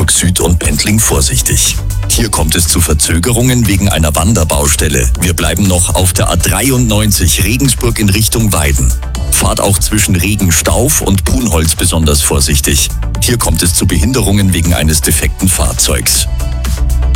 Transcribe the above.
Regensburg Süd und Pendling vorsichtig. Hier kommt es zu Verzögerungen wegen einer Wanderbaustelle. Wir bleiben noch auf der A93 Regensburg in Richtung Weiden. Fahrt auch zwischen Regenstauf und Punholz besonders vorsichtig. Hier kommt es zu Behinderungen wegen eines defekten Fahrzeugs.